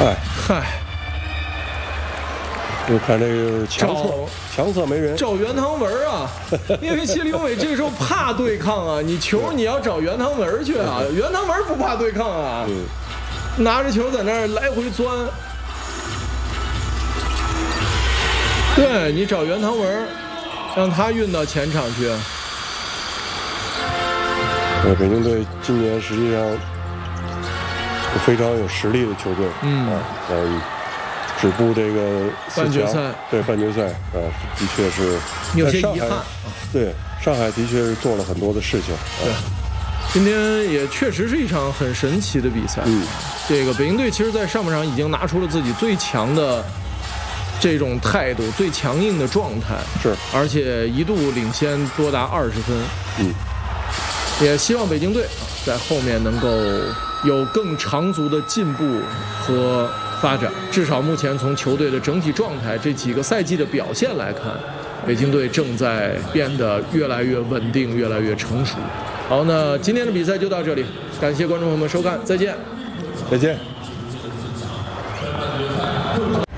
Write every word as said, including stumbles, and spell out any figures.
哎嗨， 我看这个强侧强侧没人， 找袁唐文啊，因为谢立永伟这个时候怕对抗啊，你球你要找袁唐文去啊，袁唐文不怕对抗啊， 嗯、 拿着球在那儿来回钻。对你找袁唐文，让他运到前场去。 呃，北京队今年实际上非常有实力的球队， 嗯， 啊，呃，止步这个半决赛， 对半决赛啊，的确是有些遗憾。 对，上海的确是做了很多的事情。 对，今天也确实是一场很神奇的比赛。 嗯， 这个北京队其实在上半场已经拿出了自己最强的这种态度，最强硬的状态。 是， 而且一度领先多达二十分。 嗯， 也希望北京队在后面能够有更长足的进步和发展。至少目前从球队的整体状态、这几个赛季的表现来看，北京队正在变得越来越稳定，越来越成熟。好，那今天的比赛就到这里，感谢观众朋友们收看，再见， 再见。